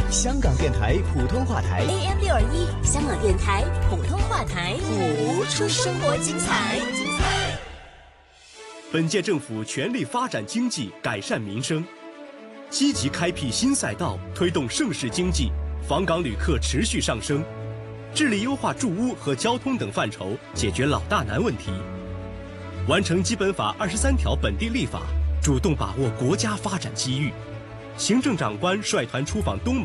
香港电台普通话台 AM621，香港电台普通话台， 谱出生活精彩。 本届政府全力发展经济，改善民生，积极开辟新赛道，推动盛世经济，访港旅客持续上升，致力优化住屋和交通等范畴，解决老大难问题，完成基本法23条本地立法，主动把握国家发展机遇。行政长官率团出访东盟。